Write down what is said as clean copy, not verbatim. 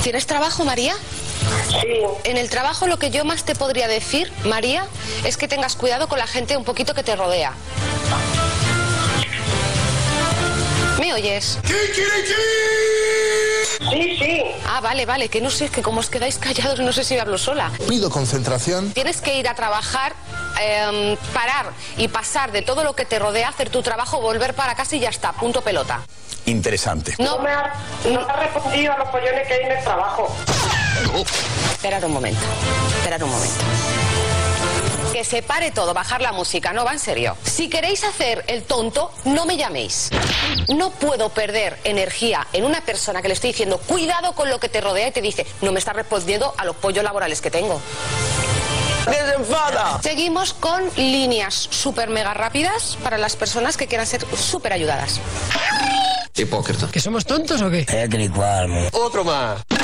¿Tienes trabajo, María? Sí. En el trabajo lo que yo más te podría decir, María, es que tengas cuidado con la gente un poquito que te rodea. ¿Me oyes? Sí, sí. Ah, vale, que no sé, que como os quedáis callados no sé si hablo sola. Pido concentración. Tienes que ir a trabajar, parar y pasar de todo lo que te rodea, hacer tu trabajo, volver para casa y ya está, punto pelota. Interesante. No me ha respondido a los pollones que hay en el trabajo. Esperad un momento. Que se pare todo, bajar la música, no va en serio. Si queréis hacer el tonto, no me llaméis. No puedo perder energía en una persona que le estoy diciendo cuidado con lo que te rodea y te dice no me está respondiendo a los pollos laborales que tengo. ¡Desenfada! Seguimos con líneas súper mega rápidas para las personas que quieran ser súper ayudadas. Hipócrita. ¿Que somos tontos o qué? Otro más.